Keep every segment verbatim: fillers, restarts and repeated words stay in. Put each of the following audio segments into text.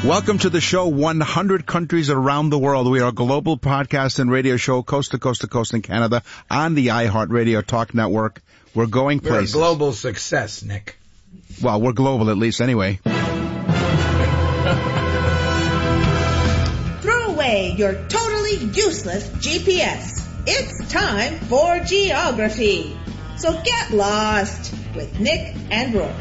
Welcome to the show, one hundred countries around the world. We are a global podcast and radio show, coast to coast to coast in Canada, on the iHeartRadio Talk Network. We're going places. We're a global success, Nick. Well, we're global at least anyway. Throw away your totally useless G P S. It's time for geography. So get lost with Nick and Roy.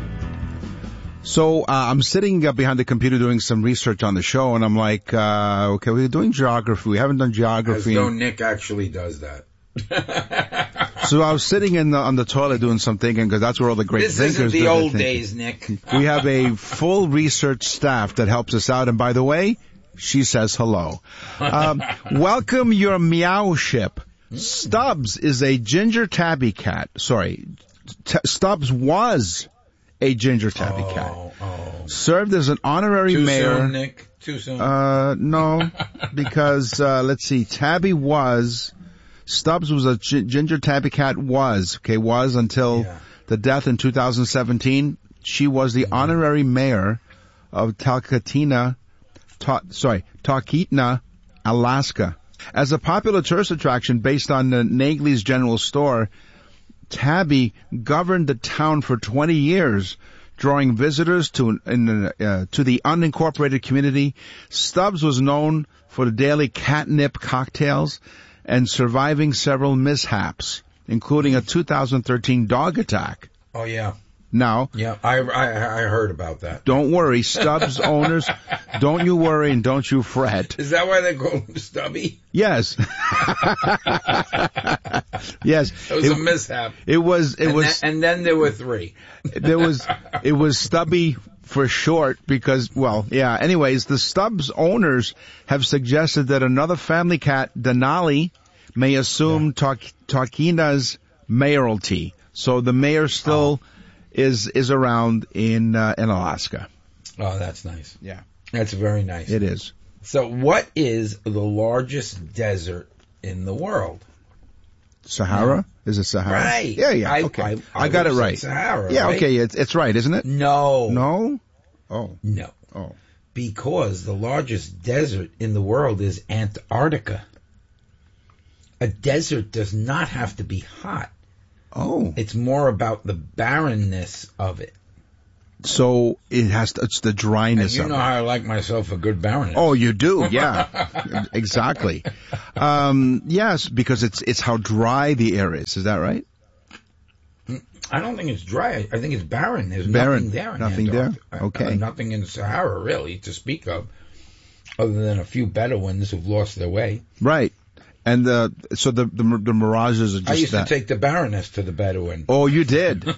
So uh, I'm sitting uh, behind the computer doing some research on the show, and I'm like, uh, okay, we're doing geography. We haven't done geography. As though Nick actually does that. So I was sitting in the, on the toilet doing some thinking, because that's where all the great this thinkers do. This isn't the old thinking. days, Nick. We have a full research staff that helps us out, and by the way, she says hello. Um, welcome your meow ship. Stubbs is a ginger tabby cat. Sorry, T- Stubbs was a ginger tabby oh, cat. Oh. Served as an honorary Too mayor. Soon, Nick. Too soon. Uh, no, because uh, let's see, Tabby was Stubbs was a g- ginger tabby cat was okay was until yeah. the death in two thousand seventeen. She was the mm-hmm. honorary mayor of Talkeetna, ta- sorry, Talkeetna, Alaska. As a popular tourist attraction based on the Nagley's General Store, Tabby governed the town for twenty years, drawing visitors to in, uh, to the unincorporated community. Stubbs was known for the daily catnip cocktails and surviving several mishaps, including a two thousand thirteen dog attack. Oh, yeah. Now, yeah, I, I I heard about that. Don't worry, Stubbs owners, don't you worry and don't you fret. Is that why they call him Stubby? Yes. Yes. It was it, a mishap. It was, it and was. Then, and then there were three. There was, it was Stubby for short because, well, yeah. Anyways, the Stubbs owners have suggested that another family cat, Denali, may assume yeah. Talkeetna's mayoralty. So the mayor still oh. is, is around in, uh, in Alaska. Oh, that's nice. Yeah. That's very nice. It is. So what is the largest desert in the world? Sahara? Yeah. Is it Sahara? Right. Yeah, yeah. I, Okay. I, I, I got it right. Sahara, yeah, right? okay. It's, it's right, isn't it? No. No? Oh. No. Oh. Because the largest desert in the world is Antarctica. A desert does not have to be hot. Oh. It's more about the barrenness of it. So it has to, it's the dryness and you of know it. how I like myself a good barrenness. Oh, you do, yeah. Exactly. Um, yes, because it's it's how dry the air is. Is that right? I don't think it's dry. I think it's barren. There's barren. nothing there. In nothing Antarctica. there? Okay. Uh, nothing in Sahara, really, to speak of, other than a few Bedouins who've lost their way. Right. And the so the the, the mirages are just I used that. to take the Baroness to the Bedouin. Oh, you did.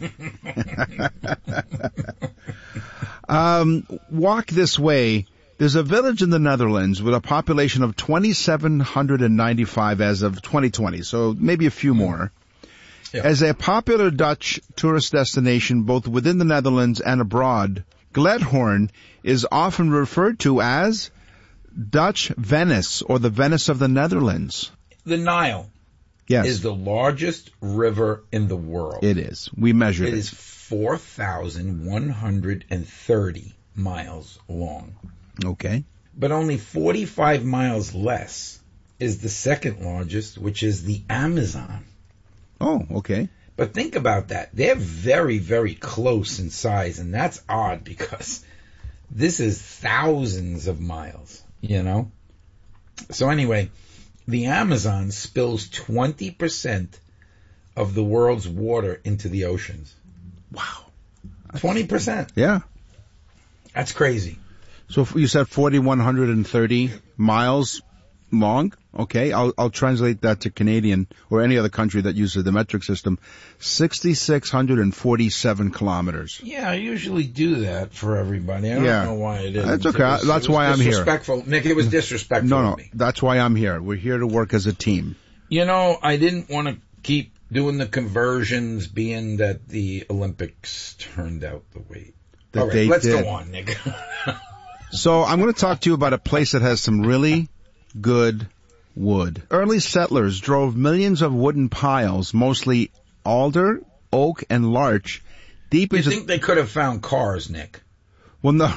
um, walk this way. There's a village in the Netherlands with a population of two thousand seven hundred ninety-five as of twenty twenty, so maybe a few more. Yeah. As a popular Dutch tourist destination both within the Netherlands and abroad, Gledhoorn is often referred to as Dutch Venice, or the Venice of the Netherlands. The Nile yes. is the largest river in the world. It is. We measured it. It is four thousand one hundred thirty miles long. Okay. But only forty-five miles less is the second largest, which is the Amazon. Oh, okay. But think about that. They're very, very close in size, and that's odd because this is thousands of miles. You know? So anyway, the Amazon spills twenty percent of the world's water into the oceans. Wow. twenty percent. Yeah. That's crazy. So you said four thousand one hundred thirty miles long? Okay, I'll, I'll translate that to Canadian or any other country that uses the metric system. six thousand six hundred forty-seven kilometers. Yeah, I usually do that for everybody. I don't yeah. know why it is. That's okay. Was, that's why I'm here. Disrespectful. Nick, it was disrespectful No, no. of me. That's why I'm here. We're here to work as a team. You know, I didn't want to keep doing the conversions, being that the Olympics turned out the way. That All right, they let's did. go on, Nick. So I'm going to talk to you about a place that has some really good wood. Early settlers drove millions of wooden piles, mostly alder, oak, and larch, deep you into... think they could have found cars, Nick? Well, no.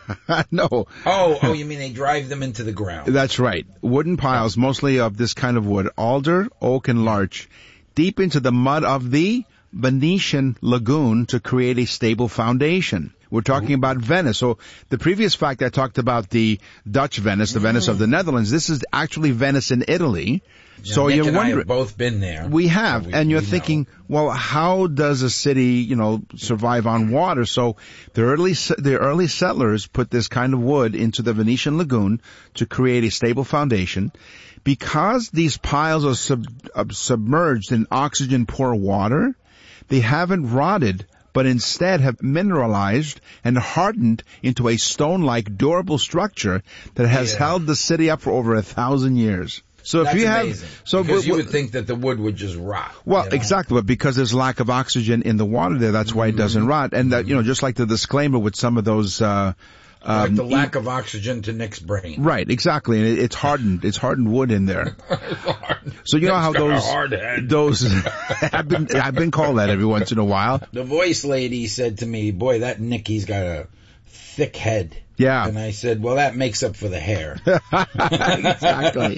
No. Oh, oh, you mean they drive them into the ground? That's right. Wooden piles, mostly of this kind of wood, alder, oak, and larch, deep into the mud of the Venetian lagoon to create a stable foundation. We're talking about Venice. So the previous fact I talked about the Dutch Venice, the Venice of the Netherlands. This is actually Venice in Italy. Yeah, so Nick you're and I wondering. have both been there. We have, so we, and you're we thinking, know. well, how does a city, you know, survive on water? So the early the early settlers put this kind of wood into the Venetian lagoon to create a stable foundation. Because these piles are sub, uh, submerged in oxygen-poor water, they haven't rotted, but instead have mineralized and hardened into a stone-like durable structure that has Yeah. held the city up for over a thousand years. So That's if you amazing. have, so because but- you would think that the wood would just rot. well, you know? exactly, but because there's lack of oxygen in the water there, that's why it doesn't Mm-hmm. rot. And that, you know, just like the disclaimer with some of those, uh, Like um, the lack of oxygen to Nick's brain. right, exactly, and it, it's hardened, it's hardened wood in there. So you know how Nick's got a those, hard head. those, I've been, I've been called that every once in a while. The voice lady said to me, boy, that Nicky's got a thick head. Yeah. And I said, well, that makes up for the hair. Exactly.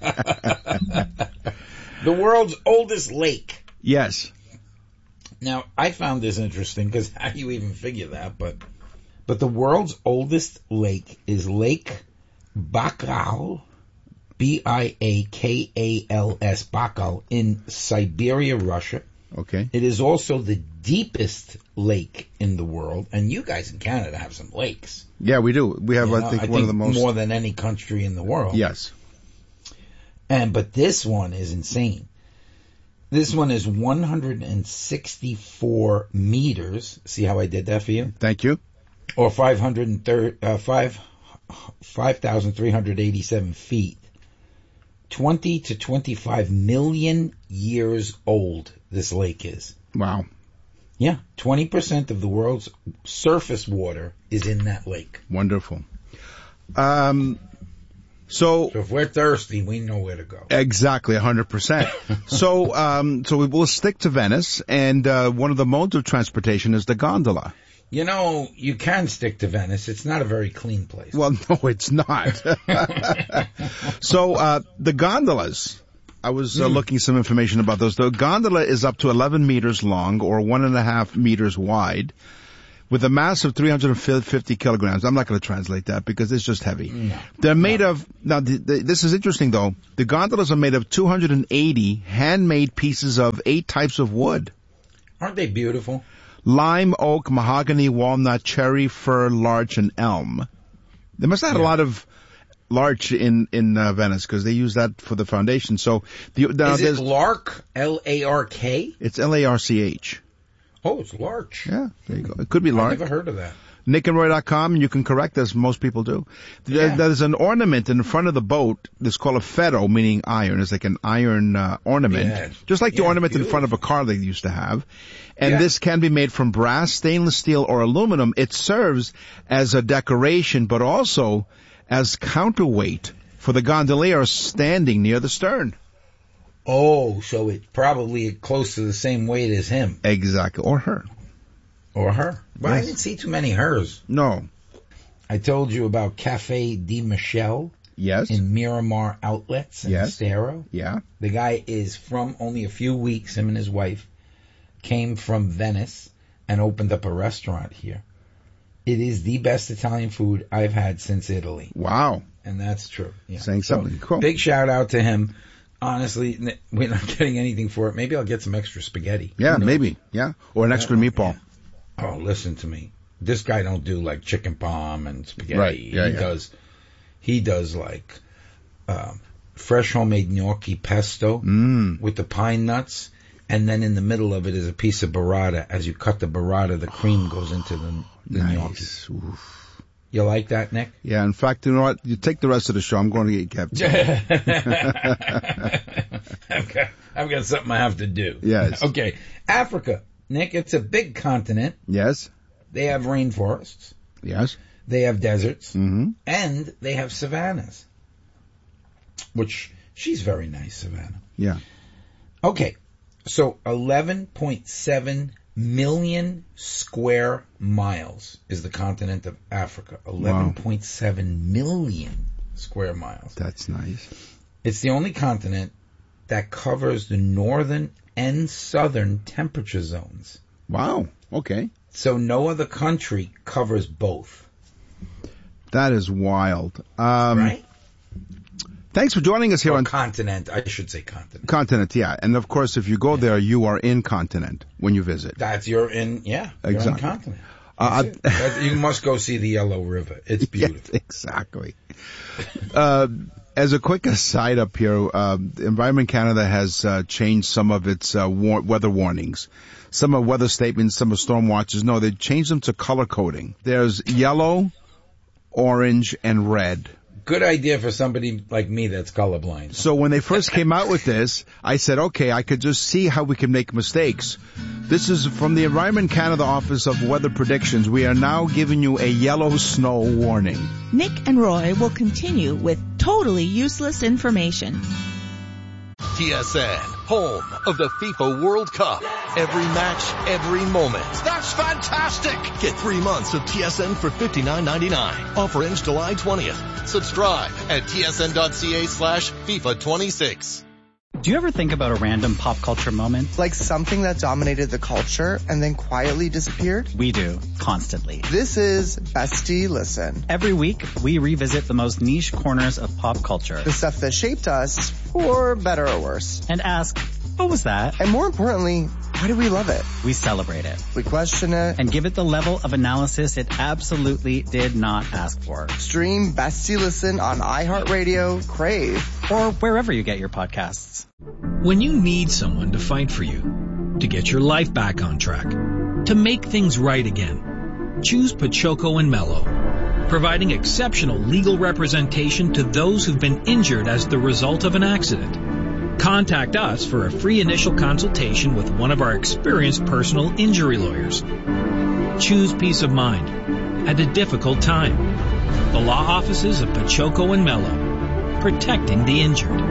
The world's oldest lake. Yes. Now, I found this interesting because how do you even figure that? But, but the world's oldest lake is Lake Baikal, B I A K A L S, Baikal, in Siberia, Russia. Okay. It is also the deepest lake in the world, and you guys in Canada have some lakes. Yeah, we do. We have, You I know, think, I one think of the most. more than any country in the world. Yes. And but this one is insane. This one is one hundred sixty-four meters. See how I did that for you? Thank you. Or five hundred thirty, uh, five five thousand three hundred eighty-seven feet. Twenty to twenty-five million years old. This lake is. Wow. Yeah, twenty percent of the world's surface water is in that lake. Wonderful. Um. So. So if we're thirsty, we know where to go. Exactly, one hundred percent. So, um, so we will stick to Venice, and uh, one of the modes of transportation is the gondola. You know, you can stick to Venice. It's not a very clean place. Well, no, it's not. So, uh, the gondolas. I was uh, Mm. looking some information about those. The gondola is up to eleven meters long, or one and a half meters wide, with a mass of three hundred fifty kilograms. I'm not going to translate that because it's just heavy. No. They're made of, now the, the, this is interesting though, the gondolas are made of two hundred eighty handmade pieces of eight types of wood. Aren't they beautiful? Lime, oak, mahogany, walnut, cherry, fir, larch, and elm. They must have had a Yeah. lot of larch in, in uh, Venice because they use that for the foundation. So the, now Is it there's, Lark? L A R K? it's L A R C H. Oh, it's Larch. Yeah, there you go. It could be I've larch. never heard of that. nick and roy dot com, and you can correct us. Most people do. There- Yeah. There's an ornament in front of the boat that's called a ferro, meaning iron. It's like an iron uh, ornament, Yeah. just like the Yeah, ornament in front of a car they used to have. And Yeah. this can be made from brass, stainless steel, or aluminum. It serves as a decoration, but also as counterweight for the gondolier standing near the stern. Oh, so it's probably close to the same weight as him. Exactly, or her. Or her. Well, I Yes. didn't see too many hers. No. I told you about Cafe Di Michele Yes. in Miramar Outlets in Yes. Estero. Yeah. The guy is from only a few weeks, him and his wife came from Venice and opened up a restaurant here. It is the best Italian food I've had since Italy. Wow. And that's true. Yeah. Saying So, something. Cool. Big shout out to him. Honestly, n- we're not getting anything for it. Maybe I'll get some extra spaghetti. Yeah, Who knows? maybe. Yeah. Or an extra meatball. Oh, listen to me. This guy don't do like chicken palm and spaghetti. Right. Yeah, he yeah. does. He does like um, fresh homemade gnocchi pesto Mm. with the pine nuts, and then in the middle of it is a piece of burrata. As you cut the burrata, the cream goes into the, the gnocchi. Nice. Oof. You like that, Nick? Yeah, in fact, you know what? You take the rest of the show. I'm going to get kept. I've got, I've got something I have to do. Yes. Okay. Africa, Nick, it's a big continent. Yes. They have rainforests. Yes. They have deserts. Mm-hmm. And they have savannas. Which, she's very nice, Savannah. Yeah. Okay. So, eleven point seven million square miles is the continent of Africa. eleven point seven million square miles. That's nice. It's the only continent that covers the northern and southern temperature zones. Wow. Okay. So no other country covers both. That is wild. Um, right? Thanks for joining us here or on continent. I should say continent. Continent, yeah. And of course, if you go there, you are in continent when you visit. That's you're in, yeah, you're exactly. in continent. Uh, that, you must go see the Yellow River. It's beautiful. Yes, exactly. uh, as a quick aside up here, uh, Environment Canada has uh, changed some of its uh, war- weather warnings. Some are weather statements, some are storm watches. No, they changed them to color coding. There's yellow, orange, and red. Good idea for somebody like me that's colorblind. So when they first came out with this, I said, okay, I could just see how we can make mistakes. This is from the Environment Canada Office of Weather Predictions. We are now giving you a yellow snow warning. Nick and Roy will continue with totally useless information. T S N, home of the FIFA World Cup. Every match, every moment. That's fantastic! Get three months of T S N for fifty-nine ninety-nine. Offer ends July twentieth. Subscribe at tsn.ca slash FIFA 26. Do you ever think about a random pop culture moment? Like something that dominated the culture and then quietly disappeared? We do, constantly. This is Bestie Listen. Every week, we revisit the most niche corners of pop culture. The stuff that shaped us, for better or worse. And ask, what was that? And more importantly, why do we love it? We celebrate it. We question it. And give it the level of analysis it absolutely did not ask for. Stream Bestie Listen on iHeartRadio, Crave, or wherever you get your podcasts. When you need someone to fight for you, to get your life back on track, to make things right again, choose Pachoco and Mello, providing exceptional legal representation to those who've been injured as the result of an accident. Contact us for a free initial consultation with one of our experienced personal injury lawyers. Choose peace of mind at a difficult time. The law offices of Pachoco and Mello, protecting the injured.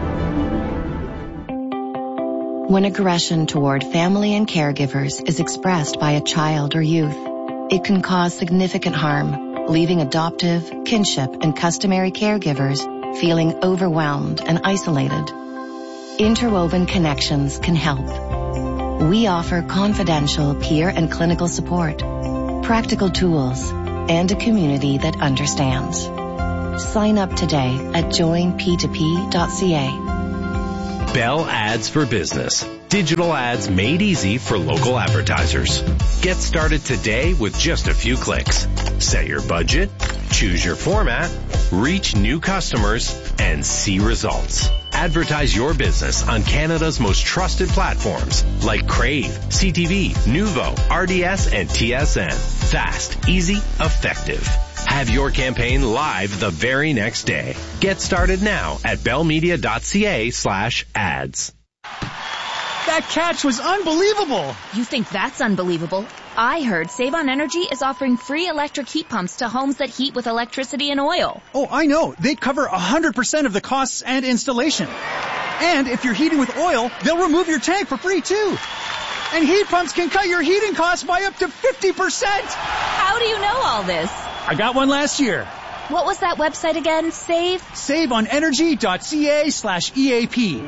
When aggression toward family and caregivers is expressed by a child or youth, it can cause significant harm, leaving adoptive, kinship, and customary caregivers feeling overwhelmed and isolated. Interwoven Connections can help. We offer confidential peer and clinical support, practical tools, and a community that understands. Sign up today at join p two p dot c a. Bell Ads for Business. Digital ads made easy for local advertisers. Get started today with just a few clicks. Set your budget, choose your format, reach new customers, and see results. Advertise your business on Canada's most trusted platforms like Crave, C T V, Nuvo, R D S, and T S N. Fast, easy, effective. Have your campaign live the very next day. Get started now at bellmedia.ca slash ads. That catch was unbelievable! You think that's unbelievable? I heard Save on Energy is offering free electric heat pumps to homes that heat with electricity and oil. Oh, I know. They cover one hundred percent of the costs and installation. And if you're heating with oil, they'll remove your tank for free too. And heat pumps can cut your heating costs by up to fifty percent! How do you know all this? I got one last year. What was that website again? Save? saveonenergy.ca slash EAP.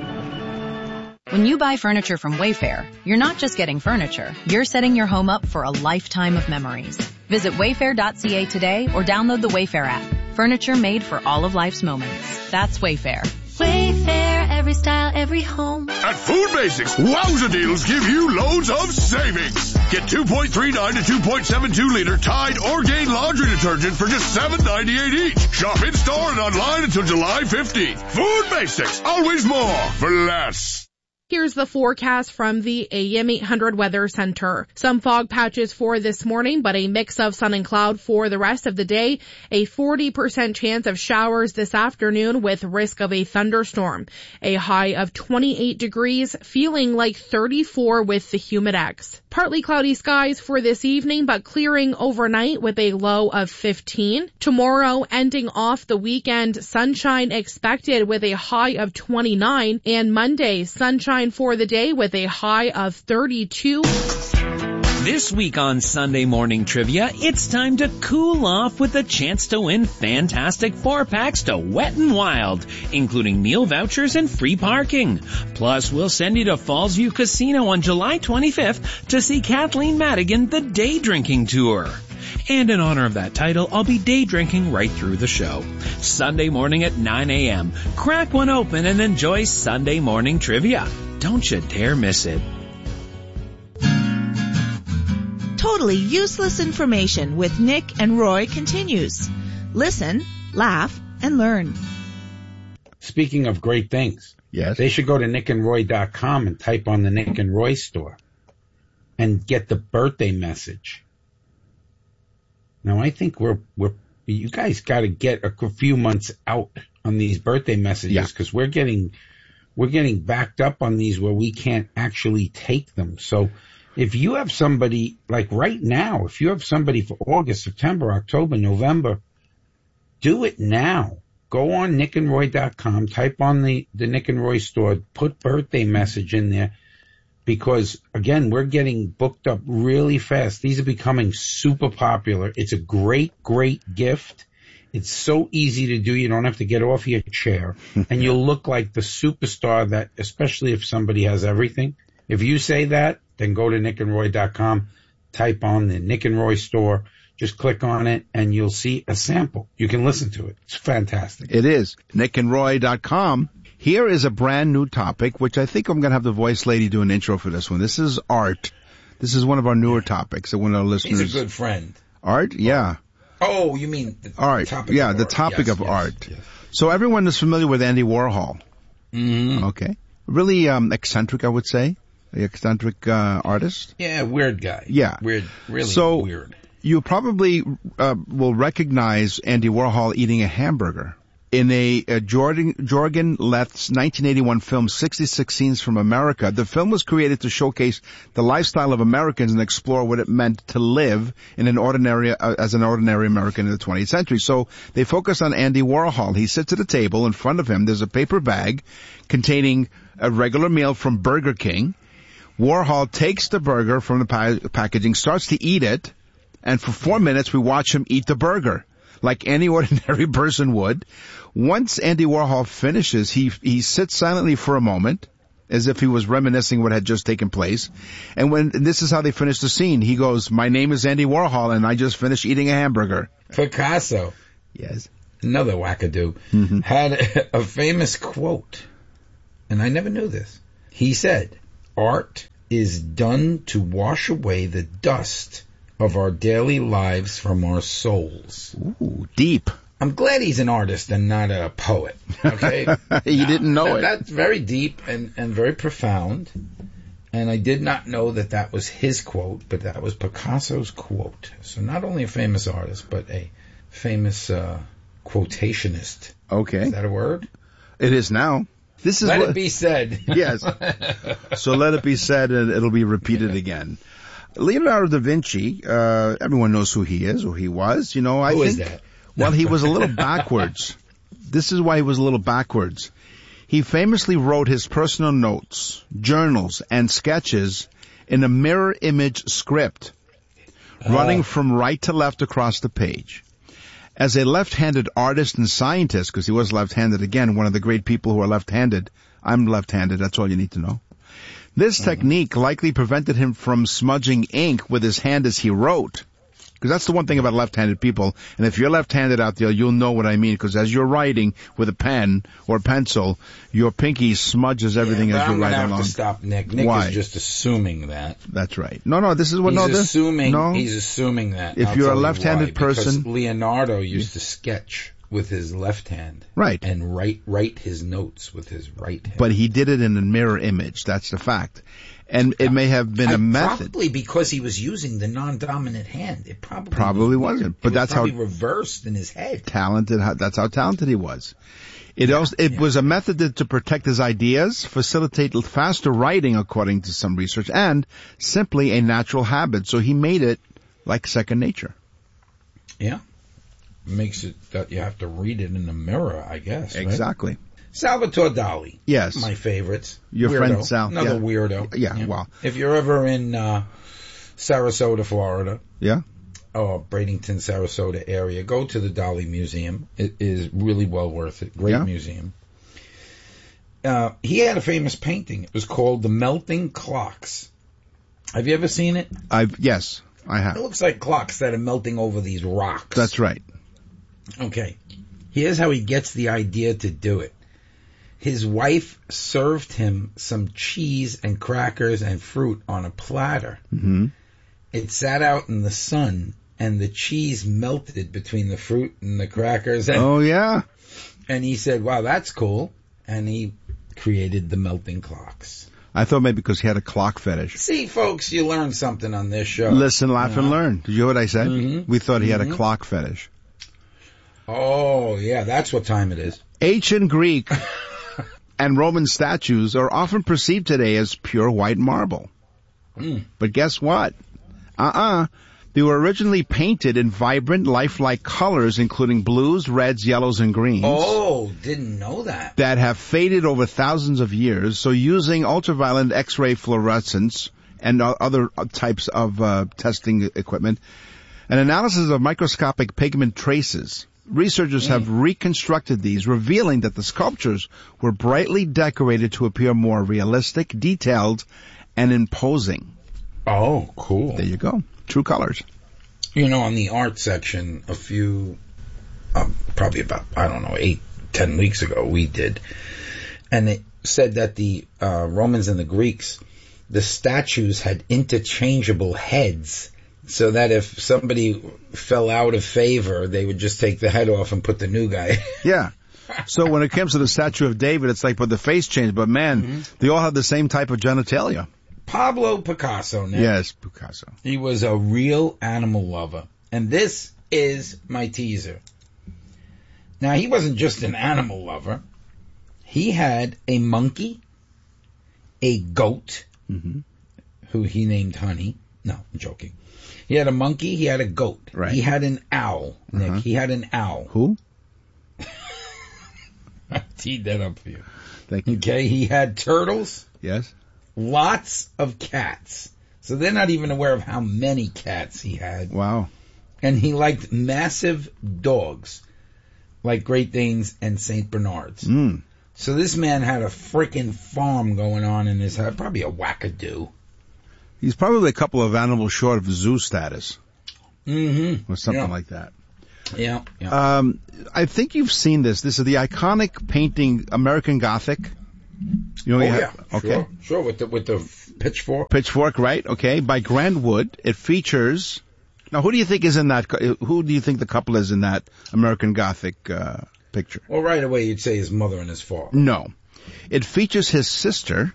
When you buy furniture from Wayfair, you're not just getting furniture. You're setting your home up for a lifetime of memories. Visit wayfair dot c a today or download the Wayfair app. Furniture made for all of life's moments. That's Wayfair. Wayfair, every style, every home. At Food Basics, wowza deals give you loads of savings. Get two point three nine to two point seven two liter Tide Orgain laundry detergent for just seven ninety-eight each. Shop in store and online until July fifteenth. Food Basics, always more for less. Here's the forecast from the A M eight hundred Weather Center. Some fog patches for this morning, but a mix of sun and cloud for the rest of the day. A forty percent chance of showers this afternoon with risk of a thunderstorm. A high of twenty-eight degrees, feeling like thirty-four with the Humidex. Partly cloudy skies for this evening, but clearing overnight with a low of fifteen. Tomorrow, ending off the weekend, sunshine expected with a high of twenty-nine. And Monday, sunshine for the day with a high of thirty-two. This week on Sunday Morning Trivia, it's time to cool off with a chance to win fantastic four-packs to Wet n Wild, including meal vouchers and free parking. Plus, we'll send you to Fallsview Casino on July twenty-fifth to see Kathleen Madigan, the Day Drinking Tour. And in honor of that title, I'll be day drinking right through the show. Sunday morning at nine a.m. Crack one open and enjoy Sunday Morning Trivia. Don't you dare miss it. Totally Useless Information with Nick and Roy continues. Listen, laugh, and learn. Speaking of great things, yes, they should go to nick and roy dot com and type on the Nick and Roy store and get the birthday message. Now, I think we're, we're, you guys got to get a few months out on these birthday messages because yeah. we're getting, we're getting backed up on these where we can't actually take them. So if you have somebody, like right now, if you have somebody for August, September, October, November, do it now. Go on nick and roy dot com, type on the, the Nick and Roy store, put birthday message in there. Because, again, we're getting booked up really fast. These are becoming super popular. It's a great, great gift. It's so easy to do. You don't have to get off your chair. And you'll look like the superstar that, especially if somebody has everything. If you say that, then go to nick and roy dot com, type on the Nick and Roy store, just click on it, and you'll see a sample. You can listen to it. It's fantastic. It is. nick and roy dot com. Here is a brand new topic, which I think I'm going to have the voice lady do an intro for this one. This is art. This is one of our newer topics that one of our listeners. He's a good friend. Art? Yeah. Oh, you mean the art. topic yeah, of the art. topic yes, of yes, art. Yes. So everyone is familiar with Andy Warhol. Mm-hmm. Okay. Really um, eccentric, I would say. The eccentric uh, artist. Yeah, weird guy. Yeah. Weird, really so weird. You probably uh, will recognize Andy Warhol eating a hamburger. In a, a Jordan, Jorgen Leth's nineteen eighty-one film, sixty-six Scenes from America, the film was created to showcase the lifestyle of Americans and explore what it meant to live in an ordinary, uh, as an ordinary American in the twentieth century. So they focus on Andy Warhol. He sits at a table. In front of him, there's a paper bag containing a regular meal from Burger King. Warhol takes the burger from the pa- packaging, starts to eat it, and for four minutes we watch him eat the burger like any ordinary person would. Once Andy Warhol finishes, he he sits silently for a moment, as if he was reminiscing what had just taken place. And when and this is how they finish the scene, he goes, "My name is Andy Warhol, and I just finished eating a hamburger." Picasso, yes, another wackadoo, mm-hmm. had a, a famous quote, and I never knew this. He said, "Art is done to wash away the dust of our daily lives from our souls." Ooh, deep. I'm glad he's an artist and not a poet. Okay, you didn't know that, it. That's very deep and, and very profound. And I did not know that that was his quote, but that was Picasso's quote. So not only a famous artist, but a famous uh, quotationist. Okay, is that a word? It is now. This is let what, it be said. Yes. So let it be said, and it'll be repeated again. Leonardo da Vinci, uh, everyone knows who he is, or he was, you know. I who think, is that? Well, he was a little backwards. This is why he was a little backwards. He famously wrote his personal notes, journals, and sketches in a mirror image script, uh. running from right to left across the page. As a left-handed artist and scientist, because he was left-handed again, one of the great people who are left-handed. I'm left-handed, that's all you need to know. This mm-hmm. technique likely prevented him from smudging ink with his hand as he wrote. Because that's the one thing about left-handed people. And if you're left-handed out there, you'll know what I mean. Because as you're writing with a pen or a pencil, your pinky smudges everything yeah, as you write along. I'm going to have to stop Nick. Nick Why? is just assuming that. That's right. No, no, this is what... He's no, this, assuming. No. He's assuming that. If I'll you're a tell left-handed you why. person... Because Leonardo used to sketch with his left hand. Right. And write, write his notes with his right hand. But he did it in a mirror image. That's the fact. And it may have been I, a method. Probably because he was using the non-dominant hand. It probably probably was wasn't. But it that's was how reversed in his head. Talented. That's how talented he was. It also it yeah. was a method to, to protect his ideas, facilitate faster writing, according to some research, and simply a natural habit. So he made it like second nature. Yeah, makes it that you have to read it in the mirror, I guess. Exactly. Right? Salvatore Dali. Yes. My favorites. Your weirdo. friend Sal. Another yeah. weirdo. Yeah, yeah, well. If you're ever in uh, Sarasota, Florida. Yeah. Oh, Bradenton, Sarasota area. Go to the Dali Museum. It is really well worth it. Great Yeah. museum. Uh, he had a famous painting. It was called The Melting Clocks. Have you ever seen it? I've yes, I have. It looks like clocks that are melting over these rocks. That's right. Okay. Here's how he gets the idea to do it. His wife served him some cheese and crackers and fruit on a platter. Mm-hmm. It sat out in the sun, and the cheese melted between the fruit and the crackers. And, Oh, yeah. and he said, wow, that's cool. And he created the melting clocks. I thought maybe because he had a clock fetish. See, folks, you learn something on this show. Listen, laugh, Uh-huh. and learn. Did you hear what I said? Mm-hmm. We thought he had a Mhm. clock fetish. Oh, yeah, that's what time it is. Ancient Greek and Roman statues are often perceived today as pure white marble. Mm. But guess what? Uh-uh. They were originally painted in vibrant, lifelike colors, including blues, reds, yellows, and greens. Oh, didn't know that. That have faded over thousands of years. So using ultraviolet X-ray fluorescence and o- other types of uh, testing equipment, an analysis of microscopic pigment traces, researchers Mm. have reconstructed these, revealing that the sculptures were brightly decorated to appear more realistic, detailed, and imposing. Oh, cool. There you go. True colors. You know, on the art section, a few, um, probably about, I don't know, eight, ten weeks ago, we did. And it said that the uh, Romans and the Greeks, the statues had interchangeable heads, so that if somebody fell out of favor, they would just take the head off and put the new guy. Yeah. So when it comes to the statue of David, it's like, but the face changed. But man, Mm-hmm. they all have the same type of genitalia. Pablo Picasso, Nick. Yes, Picasso. He was a real animal lover. And this is my teaser. Now, he wasn't just an animal lover. He had a monkey, a goat, Mm-hmm. who he named Honey. No, I'm joking. He had a monkey, he had a goat. Right. He had an owl, Nick. Uh-huh. He had an owl. Who? I teed that up for you. Thank you. Okay, he had turtles. Yes. Lots of cats. So they're not even aware of how many cats he had. Wow. And he liked massive dogs, like Great Danes and Saint Bernards. Mm. So this man had a freaking farm going on in his house, probably a wackadoo. He's probably a couple of animals short of zoo status. Mm-hmm. Or something Yeah. like that. Yeah, yeah. Um, I think you've seen this. This is the iconic painting American Gothic. You know, oh you yeah, have- okay. sure, sure. With the with the pitchfork. Pitchfork, right? Okay, by Grant Wood. It features. Now, who do you think is in that? cou- Who do you think the couple is in that American Gothic uh, picture? Well, right away you'd say his mother and his father. No, it features his sister,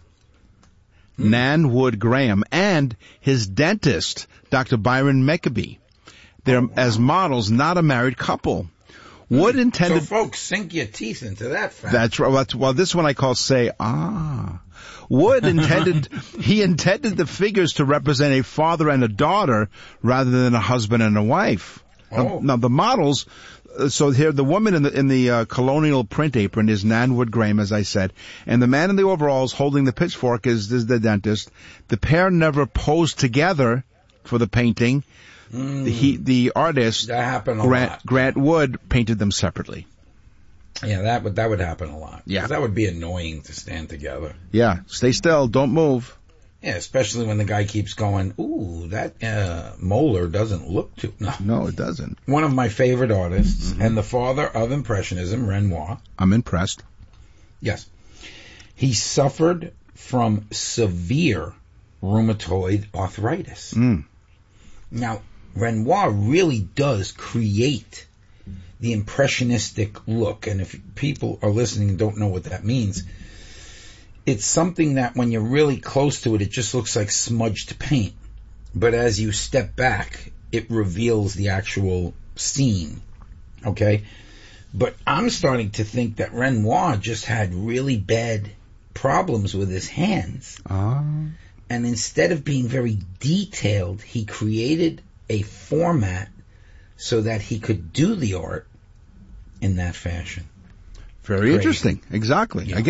Nan Wood Graham, and his dentist, Doctor Byron Maccabee. They're as models, not a married couple. Wood intended. So, folks, sink your teeth into that fact. That's right. Well, well, this one I call say, ah. Wood intended, he intended the figures to represent a father and a daughter rather than a husband and a wife. Oh. Now, now the models, uh, so here the woman in the, in the uh, colonial print apron is Nan Wood Graham, as I said, and the man in the overalls holding the pitchfork is, is the dentist. The pair never posed together for the painting. Mm. The, he, the artist, That happened a Grant, lot. Grant Wood, painted them separately. Yeah, that would that would happen a lot. Yeah. 'Cause that would be annoying to stand together. Yeah, stay still, don't move. Yeah, especially when the guy keeps going, ooh, that uh, molar doesn't look too... No. No, it doesn't. One of my favorite artists, Mm-hmm. and the father of Impressionism, Renoir. I'm impressed. Yes. He suffered from severe rheumatoid arthritis. Mm. Now, Renoir really does create the impressionistic look, and if people are listening and don't know what that means, it's something that when you're really close to it, it just looks like smudged paint. But as you step back, it reveals the actual scene. Okay? But I'm starting to think that Renoir just had really bad problems with his hands. Ah. And instead of being very detailed, he created a format so that he could do the art in that fashion. Very Crazy. interesting. Exactly. Yeah. Again,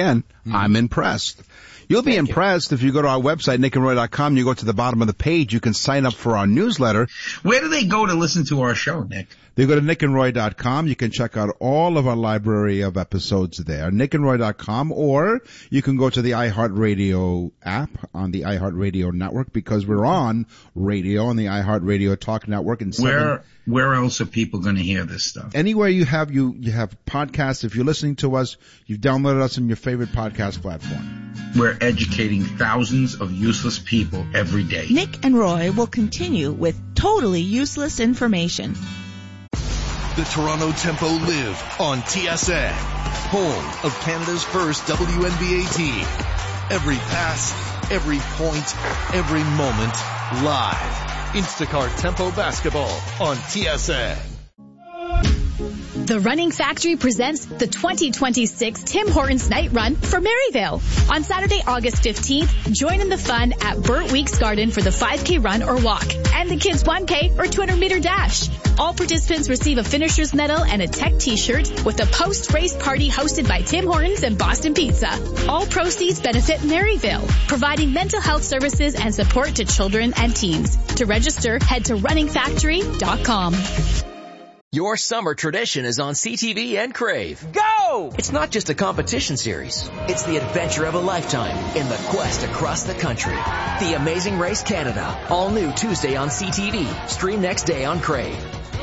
Mm. I'm impressed. You'll be Thank impressed you. If you go to our website, nick and roy dot com, you go to the bottom of the page, you can sign up for our newsletter. Where do they go to listen to our show, Nick? They go to nick and roy dot com. You can check out all of our library of episodes there, nick and roy dot com, or you can go to the iHeartRadio app on the iHeartRadio network, because we're on radio on the iHeartRadio Talk Network. And where where else are people going to hear this stuff? Anywhere you have you you have podcasts. If you're listening to us, you've downloaded us on your favorite podcast platform. We're educating thousands of useless people every day. Nick and Roy will continue with totally useless information. The Toronto Tempo live on T S N, home of Canada's first W N B A team. Every pass, every point, every moment, live. Instacart Tempo Basketball on T S N. The Running Factory presents the twenty twenty-six Tim Hortons Night Run for Maryvale. On Saturday, August fifteenth, join in the fun at Burt Weeks Garden for the five K run or walk and the kids one K or two hundred meter dash. All participants receive a finisher's medal and a tech t-shirt with a post-race party hosted by Tim Hortons and Boston Pizza. All proceeds benefit Maryvale, providing mental health services and support to children and teens. To register, head to running factory dot com. Your summer tradition is on C T V and Crave. Go! It's not just a competition series. It's the adventure of a lifetime in the quest across the country. The Amazing Race Canada. All new Tuesday on C T V. Stream next day on Crave.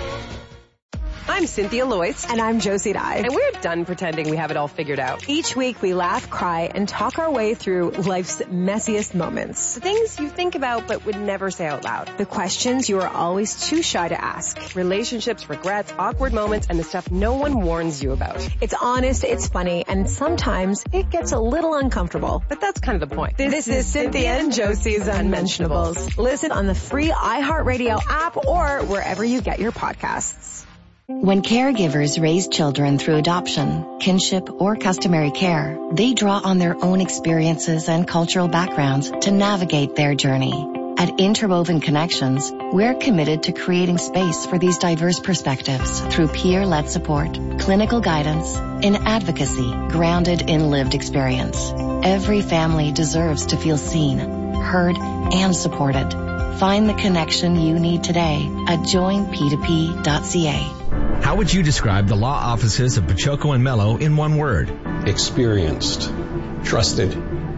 I'm Cynthia Loyce. And I'm Josie Dye. And we're done pretending we have it all figured out. Each week we laugh, cry, and talk our way through life's messiest moments. The things you think about but would never say out loud. The questions you are always too shy to ask. Relationships, regrets, awkward moments, and the stuff no one warns you about. It's honest, it's funny, and sometimes it gets a little uncomfortable. But that's kind of the point. This, this is Cynthia and Josie's Unmentionables. Listen on the free iHeartRadio app or wherever you get your podcasts. When caregivers raise children through adoption, kinship, or customary care, they draw on their own experiences and cultural backgrounds to navigate their journey. At Interwoven Connections, we're committed to creating space for these diverse perspectives through peer-led support, clinical guidance, and advocacy grounded in lived experience. Every family deserves to feel seen, heard, and supported. Find the connection you need today at join p two p dot c a. How would you describe the law offices of Pachoco and Mello in one word? Experienced. Trusted.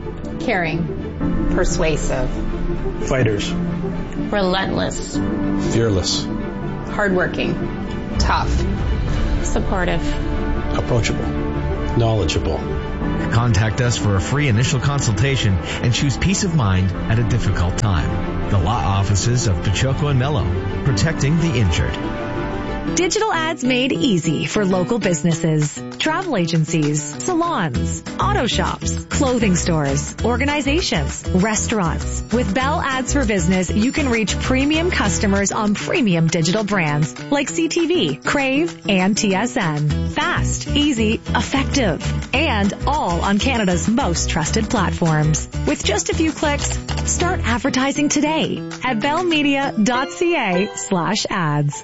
Caring. Persuasive. Fighters. Relentless. Fearless. Hardworking. Tough. Supportive. Approachable. Knowledgeable. Contact us for a free initial consultation and choose peace of mind at a difficult time. The law offices of Pachoco and Mello, protecting the injured. Digital ads made easy for local businesses, travel agencies, salons, auto shops, clothing stores, organizations, restaurants. With Bell Ads for Business, you can reach premium customers on premium digital brands like C T V, Crave, and T S N. Fast, easy, effective, and all on Canada's most trusted platforms. With just a few clicks, start advertising today at bellmedia dot c a slash ads.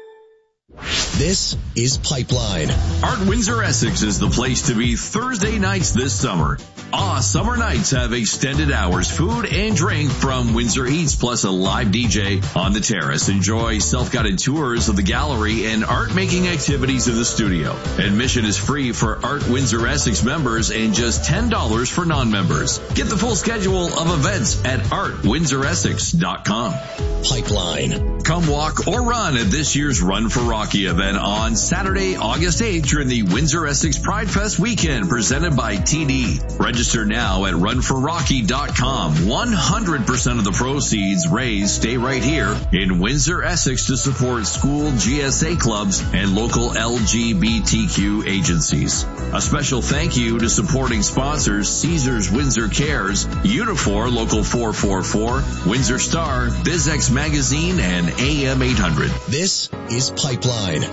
This is Pipeline. Art Windsor Essex is the place to be Thursday nights this summer. Ah, summer nights have extended hours, food and drink from Windsor Eats, plus a live D J on the terrace. Enjoy self-guided tours of the gallery and art-making activities in the studio. Admission is free for Art Windsor Essex members and just ten dollars for non-members. Get the full schedule of events at art windsor essex dot com. Pipeline. Come walk or run at this year's Run for Rocky event on Saturday, August eighth during the Windsor Essex Pride Fest weekend presented by T D. Register now at run for rocky dot com. one hundred percent of the proceeds raised stay right here in Windsor, Essex to support school G S A clubs and local L G B T Q agencies. A special thank you to supporting sponsors Caesars Windsor Cares, Unifor Local four four four, Windsor Star, BizX Magazine, and A M eight hundred. This is Pipeline.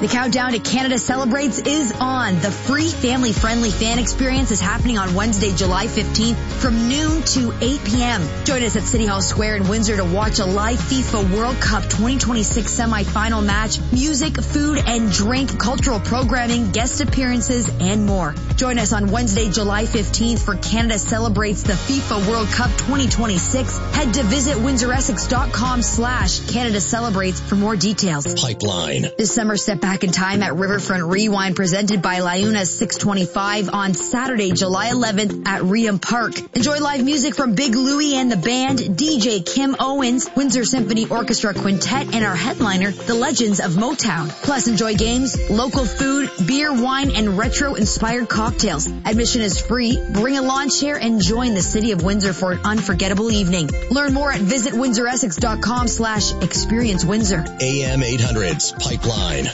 The countdown to Canada Celebrates is on. The free family-friendly fan experience is happening on Wednesday, July fifteenth from noon to eight p.m. Join us at City Hall Square in Windsor to watch a live FIFA World Cup twenty twenty-six semifinal match, music, food and drink, cultural programming, guest appearances, and more. Join us on Wednesday, July fifteenth for Canada Celebrates the FIFA World Cup twenty twenty-six. Head to visit windsor essex dot com slash Canada Celebrates for more details. Pipeline. This summer, step back in time at Riverfront Rewind presented by Liuna's six twenty-five on Saturday, July eleventh at Reham Park. Enjoy live music from Big Louie and the band, D J Kim Owens, Windsor Symphony Orchestra Quintet, and our headliner, the Legends of Motown. Plus, enjoy games, local food, beer, wine, and retro-inspired cocktails. Admission is free. Bring a lawn chair and join the City of Windsor for an unforgettable evening. Learn more at visit windsor essex dot com slash experience Windsor. A M eight hundred's Pipeline.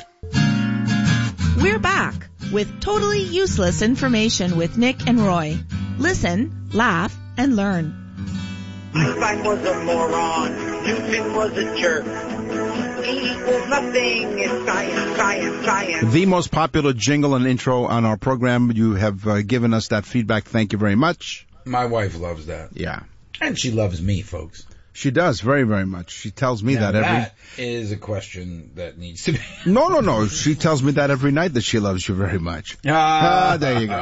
We're back with totally useless information with Nick and Roy. Listen, laugh, and learn. Einstein was a moron. Newton was a jerk. E equals nothing. It's science, science, science. The most popular jingle and intro on our program. You have uh, given us that feedback. Thank you very much. My wife loves that. Yeah. And she loves me, folks. She does very, very much. She tells me now that every... That is a question that needs to be... No, no, no. She tells me that every night that she loves you very much. Ah, there you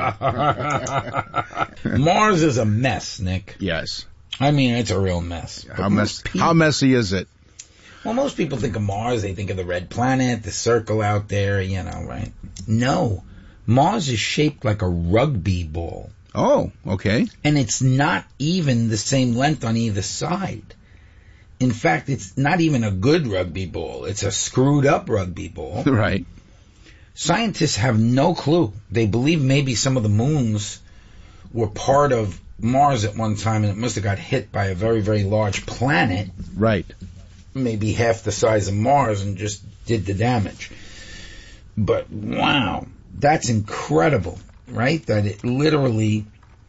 go. Mars is a mess, Nick. Yes. I mean, it's a real mess. How, mess, people, how messy is it? Well, most people think of Mars, they think of the red planet, the circle out there, you know, right? No. Mars is shaped like a rugby ball. Oh, okay. And it's not even the same length on either side. In fact, it's not even a good rugby ball. It's a screwed up rugby ball. Right. Scientists have no clue. They believe maybe some of the moons were part of Mars at one time and it must have got hit by a very, very large planet. Right. Maybe half the size of Mars and just did the damage. But wow, that's incredible, right? That it literally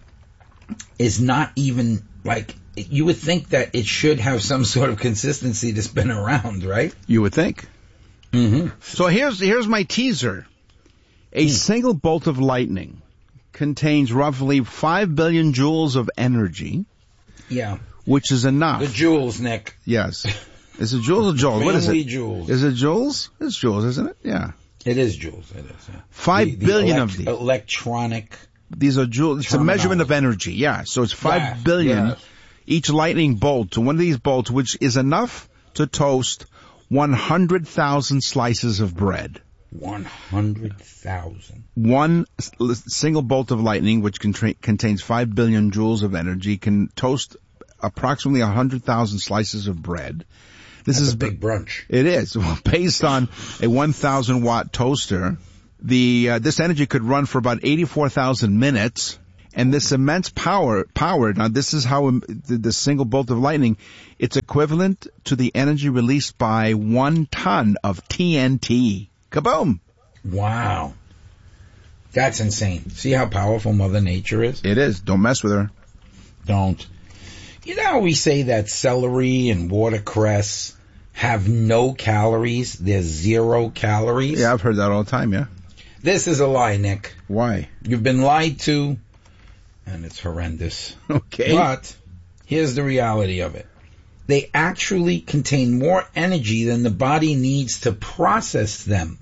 is not even like... You would think that it should have some sort of consistency to spin around, right? You would think. Mm-hmm. So here's here's my teaser. A mm. single bolt of lightning contains roughly five billion joules of energy. Yeah. Which is enough. The joules, Nick. Yes. Is it joules or joules? What is it? Joules. Is it joules? It's joules, isn't it? Yeah. It is joules. It is. Yeah. Five the, the billion elect- of these. Electronic. These are joules. It's a measurement of energy. Yeah. So it's five yeah, billion. Yeah. Each lightning bolt to one of these bolts, which is enough to toast one hundred thousand slices of bread. one hundred thousand. One single bolt of lightning, which contra- contains five billion joules of energy, can toast approximately one hundred thousand slices of bread. This That's is a big brunch. It is. Well, based on a one thousand watt toaster, the uh, this energy could run for about eighty-four thousand minutes. And this immense power, power, now this is how the, the single bolt of lightning, it's equivalent to the energy released by one ton of T N T. Kaboom! Wow. That's insane. See how powerful Mother Nature is? It is. Don't mess with her. Don't. You know how we say that celery and watercress have no calories? They're zero calories? Yeah, I've heard that all the time, yeah. This is a lie, Nick. Why? You've been lied to. And it's horrendous. Okay. But here's the reality of it. They actually contain more energy than the body needs to process them.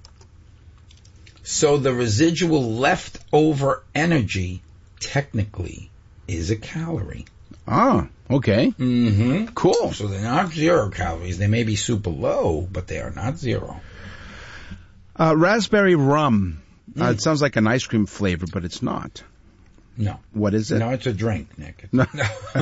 So the residual leftover energy technically is a calorie. Ah, okay. Mm-hmm. Cool. So they're not zero calories. They may be super low, but they are not zero. Uh, raspberry rum. Mm. Uh, it sounds like an ice cream flavor, but it's not. No. What is it? No, it's a drink, Nick. No.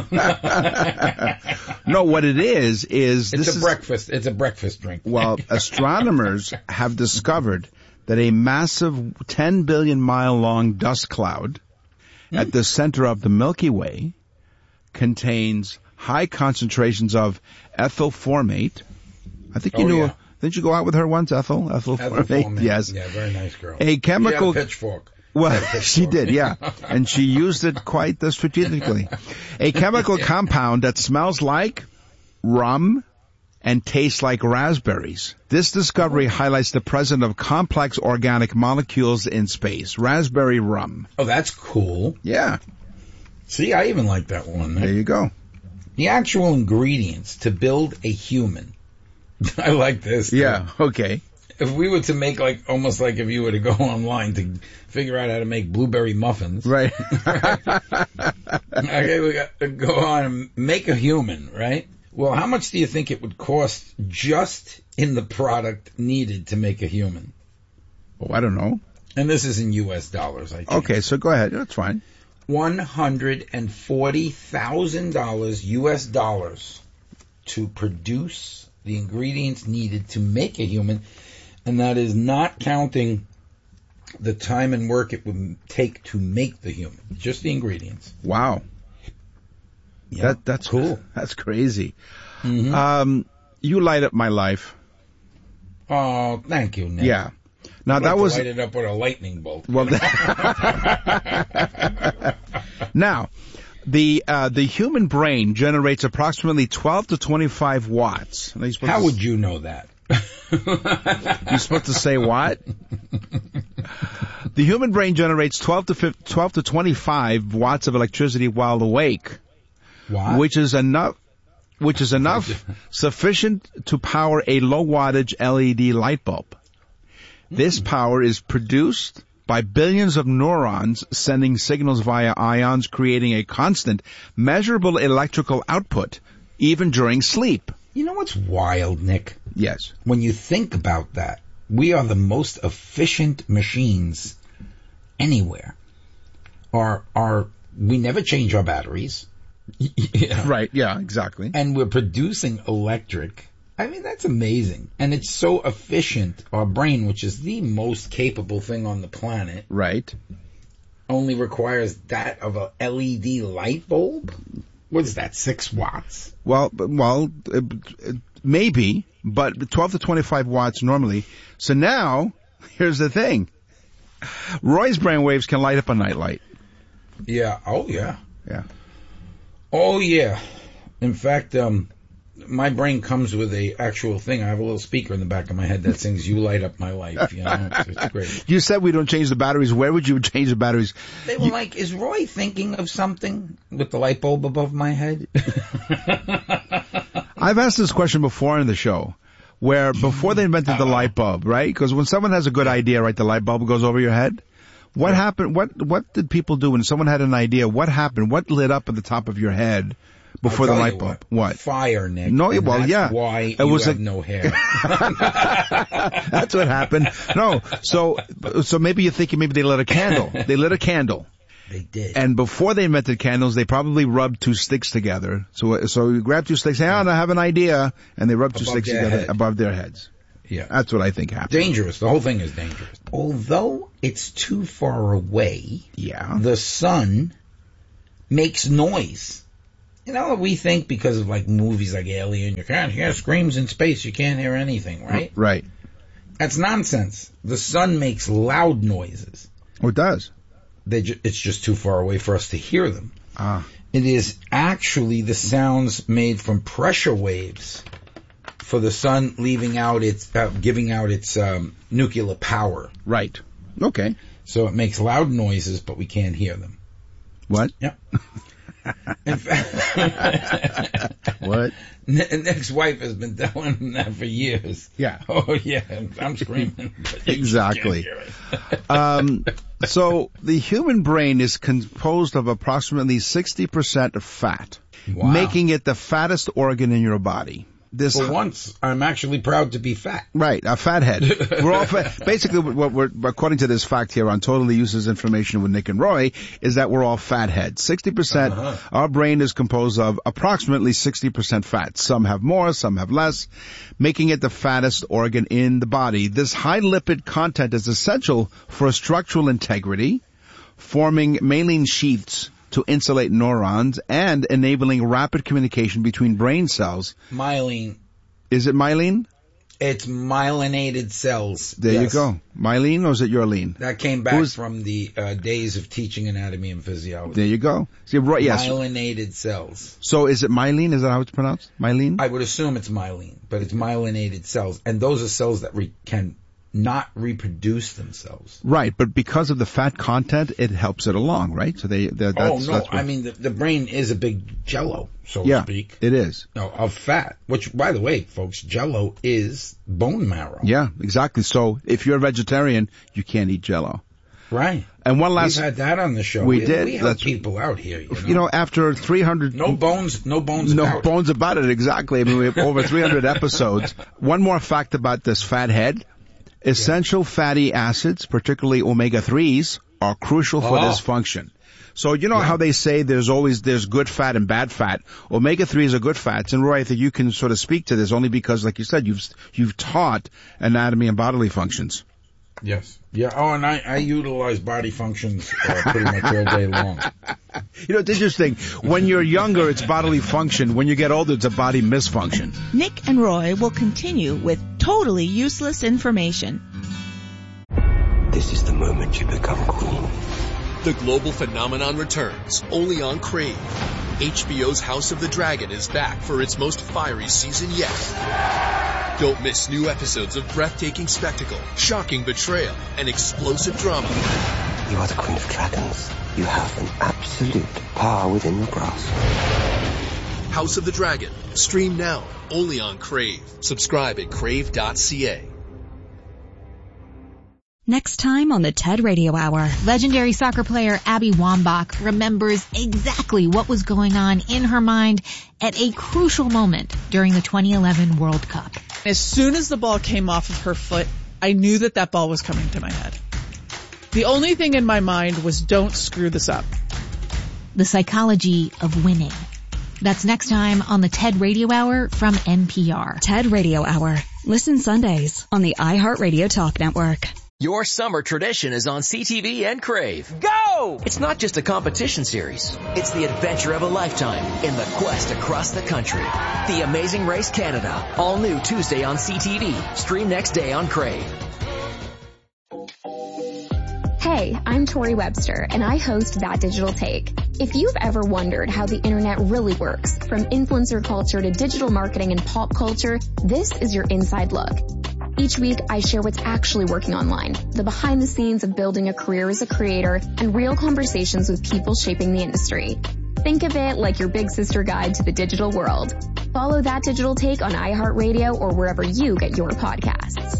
No, what it is, is... It's this a is, breakfast. It's a breakfast drink. Well, astronomers have discovered that a massive ten billion mile long dust cloud mm. at the center of the Milky Way contains high concentrations of ethyl formate. I think you oh, knew... Yeah. Didn't you go out with her once, Ethel? Ethel, Ethel formate? formate. Yes. Yeah, very nice girl. A chemical... She had a pitchfork. Well, she did, yeah. And she used it quite uh, strategically. A chemical compound that smells like rum and taste like raspberries. This discovery highlights the presence of complex organic molecules in space. Raspberry rum. Oh, that's cool. Yeah. See, I even like that one. There you go. The actual ingredients to build a human. I like this. Yeah, okay. If we were to make like, almost like if you were to go online to figure out how to make blueberry muffins. Right. Okay, we got to go on and make a human, right? Well, how much do you think it would cost just in the product needed to make a human? Oh, I don't know. And this is in U S dollars, I think. Okay, so go ahead. That's fine. one hundred forty thousand dollars U S dollars to produce the ingredients needed to make a human, and that is not counting the time and work it would take to make the human, just the ingredients. Wow. Yeah, that that's cool. That's crazy. Mm-hmm. Um, you light up my life. Oh, thank you, Nick. Yeah. Now I'd that like to was light it up with a lightning bolt. Well, now, the uh, the human brain generates approximately twelve to twenty-five watts. How would you know that? You're supposed to say what? The human brain generates twelve to twenty-five watts of electricity while awake, what? which is enough. Which is enough, sufficient to power a low wattage L E D light bulb. This power is produced by billions of neurons sending signals via ions, creating a constant, measurable electrical output, even during sleep. You know what's wild, Nick? Yes. When you think about that, we are the most efficient machines anywhere. Our, our, we never change our batteries. Yeah. Right, yeah, exactly. And we're producing electric. I mean, that's amazing. And it's so efficient. Our brain, which is the most capable thing on the planet, right, only requires that of a L E D light bulb? What is that, six watts? Well, well, uh, maybe, but twelve to twenty-five watts normally. So now, here's the thing. Roy's brainwaves can light up a nightlight. Yeah, oh yeah. Yeah. Oh yeah. In fact, um, my brain comes with a actual thing. I have a little speaker in the back of my head that sings "You Light Up My Life." You know, it's, it's great. You said we don't change the batteries. Where would you change the batteries? They were you... like, "Is Roy thinking of something with the light bulb above my head?" I've asked this question before in the show, where before they invented uh, the light bulb, right? Because when someone has a good idea, right, the light bulb goes over your head. What yeah. happened? What what did people do when someone had an idea? What happened? What lit up at the top of your head before the light bulb? What? what? Fire, Nick. No, and well, that's yeah. Why it you was have a... no hair? That's what happened. No, so so maybe you're thinking maybe they lit a candle. They lit a candle. They did. And before they invented candles, they probably rubbed two sticks together. So so you grab two sticks. Hey, I have an idea, and they rub two above sticks together head. above their heads. Yeah. That's what I think happened. Dangerous. The whole thing is dangerous. Although it's too far away, yeah, the sun makes noise. You know, we think because of like movies like Alien, you can't hear screams in space, you can't hear anything, right? Right. That's nonsense. The sun makes loud noises. Oh, it does. They ju- it's just too far away for us to hear them. Ah. It is actually the sounds made from pressure waves for the sun leaving out its, uh, giving out its um, nuclear power. Right. Okay. So it makes loud noises, but we can't hear them. What? Yep. In fact, what? Nick's wife has been telling him that for years. Yeah. Oh yeah, I'm screaming. But exactly. um, so the human brain is composed of approximately sixty percent of fat, wow. making it the fattest organ in your body. This For once, I'm actually proud to be fat. Right, a fathead. We're all fat. Basically, what we're, according to this fact here on Totally Useless Information with Nick and Roy, is that we're all fatheads. sixty percent, uh-huh. Our brain is composed of approximately sixty percent fat. Some have more, some have less, making it the fattest organ in the body. This high lipid content is essential for structural integrity, forming myelin sheaths to insulate neurons and enabling rapid communication between brain cells. Myelin. Is it myelin? It's myelinated cells. There yes. you go. Myelin, or is it Urline? That came back Who's, from the uh, days of teaching anatomy and physiology. There you go. See, right, yes. Myelinated cells. So is it myelin? Is that how it's pronounced? Myelin? I would assume it's myelin, but it's myelinated cells. And those are cells that re- can not reproduce themselves. Right, but because of the fat content, it helps it along, right? So they, that's, oh, no. That's what, I mean, the, the brain is a big jello, so yeah, to speak. It is. No, of fat, which, by the way, folks, jello is bone marrow. Yeah, exactly. So if you're a vegetarian, you can't eat jello. Right. And one last... We've had that on the show. We, we did. We help people out here, you know. You know, after three hundred... No bones, no bones no about No bones about it, exactly. I mean, we have over three hundred episodes. One more fact about this fat head. Essential yeah. fatty acids, particularly omega threes, are crucial for oh. this function. So you know yeah. how they say there's always, there's good fat and bad fat. Omega threes are good fats. And Roy, I think you can sort of speak to this only because, like you said, you've, you've taught anatomy and bodily functions. Yes. Yeah. Oh, and I, I utilize body functions uh, pretty much all day long. You know, it's interesting. When you're younger, it's bodily function. When you get older, it's a body misfunction. Nick and Roy will continue with totally useless information. This is the moment you become queen. The global phenomenon returns, only on Crave. H B O's House of the Dragon is back for its most fiery season yet. Don't miss new episodes of breathtaking spectacle, shocking betrayal, and explosive drama. You are the Queen of Dragons. You have an absolute power within your grasp. House of the Dragon. Stream now, only on Crave. Subscribe at crave dot c a. Next time on the TED Radio Hour. Legendary soccer player Abby Wambach remembers exactly what was going on in her mind at a crucial moment during the twenty eleven World Cup. As soon as the ball came off of her foot, I knew that that ball was coming to my head. The only thing in my mind was, don't screw this up. The psychology of winning. That's next time on the TED Radio Hour from N P R. TED Radio Hour. Listen Sundays on the iHeartRadio Talk Network. Your summer tradition is on C T V and Crave. Go! It's not just a competition series. It's the adventure of a lifetime in the quest across the country. The Amazing Race Canada. All new Tuesday on C T V. Stream next day on Crave. Hey, I'm Tori Webster, and I host That Digital Take. If you've ever wondered how the internet really works, from influencer culture to digital marketing and pop culture, this is your inside look. Each week, I share what's actually working online, the behind the scenes of building a career as a creator, and real conversations with people shaping the industry. Think of it like your big sister guide to the digital world. Follow That Digital Take on iHeartRadio or wherever you get your podcasts.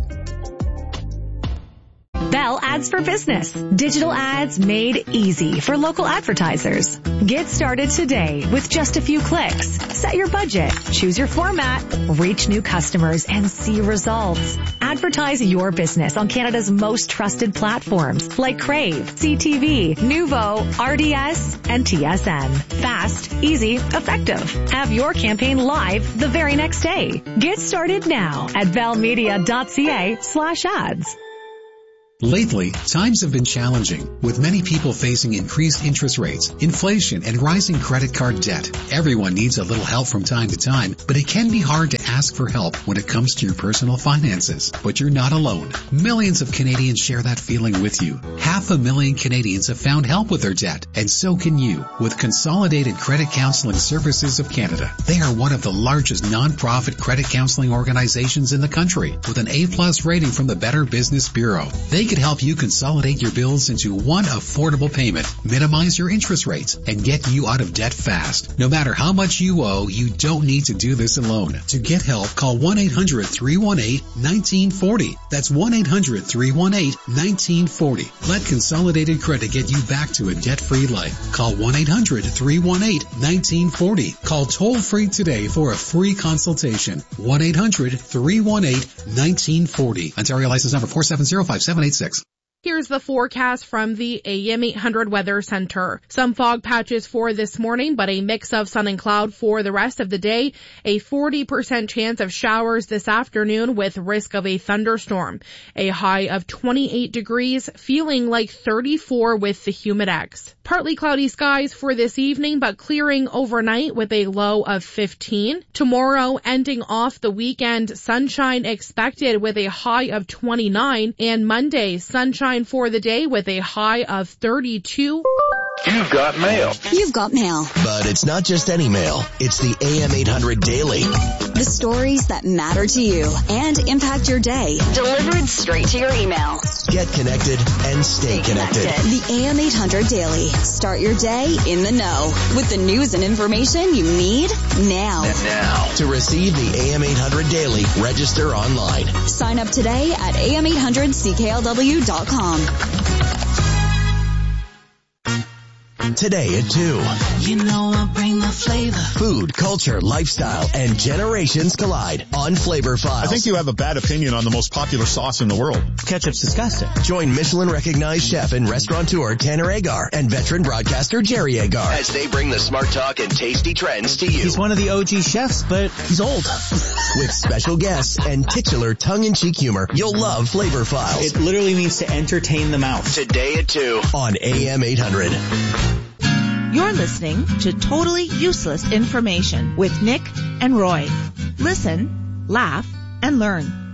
Bell Ads for Business. Digital ads made easy for local advertisers. Get started today with just a few clicks. Set your budget, choose your format, reach new customers, and see results. Advertise your business on Canada's most trusted platforms like Crave, C T V, Nuvo, R D S, and T S N. Fast, easy, effective. Have your campaign live the very next day. Get started now at bellmedia.ca slash ads. Lately, times have been challenging, with many people facing increased interest rates, inflation, and rising credit card debt. Everyone needs a little help from time to time, but it can be hard to ask for help when it comes to your personal finances. But you're not alone. Millions of Canadians share that feeling with you. Half a million Canadians have found help with their debt, and so can you, with Consolidated Credit Counseling Services of Canada. They are one of the largest non-profit credit counseling organizations in the country, with an A-plus rating from the Better Business Bureau. They could help you consolidate your bills into one affordable payment, minimize your interest rates, and get you out of debt fast. No matter how much you owe, you don't need to do this alone. To get help, call one eight hundred three one eight one nine four zero. That's one eight hundred three one eight one nine four zero. Let Consolidated Credit get you back to a debt-free life. Call one eight hundred three one eight one nine four zero. Call toll-free today for a free consultation. one eight hundred three one eight one nine four zero. Ontario license number four seven zero five seven eight six. Here's the forecast from the A M eight hundred Weather Center. Some fog patches for this morning, but a mix of sun and cloud for the rest of the day. A forty percent chance of showers this afternoon with risk of a thunderstorm. A high of twenty-eight degrees, feeling like thirty-four with the Humidex. Partly cloudy skies for this evening, but clearing overnight with a low of fifteen. Tomorrow, ending off the weekend, sunshine expected with a high of twenty-nine. And Monday, sunshine for the day with a high of thirty-two. You've got mail. You've got mail. But it's not just any mail. It's the A M eight hundred Daily. The stories that matter to you and impact your day. Delivered straight to your email. Get connected and stay, stay connected. connected. The A M eight hundred Daily. Start your day in the know with the news and information you need now. Now. To receive the A M eight hundred Daily, register online. Sign up today at A M eight hundred C K L W dot com. Today at two. You know I bring the flavor. Food, culture, lifestyle, and generations collide on Flavor Files. I think you have a bad opinion on the most popular sauce in the world. Ketchup's disgusting. Join Michelin-recognized chef and restaurateur Tanner Agar and veteran broadcaster Jerry Agar as they bring the smart talk and tasty trends to you. He's one of the O G chefs, but he's old. With special guests and titular tongue-in-cheek humor, you'll love Flavor Files. It literally means to entertain the mouth. Today at two on A M eight hundred. You're listening to Totally Useless Information with Nick and Roy. Listen, laugh, and learn.